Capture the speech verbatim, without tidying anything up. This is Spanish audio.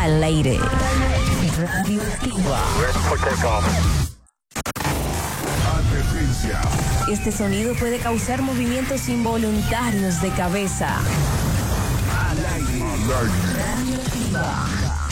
Al aire. Radioactiva. Advertencia. Este sonido puede causar movimientos involuntarios de cabeza. Al aire. Al aire. Radioactiva.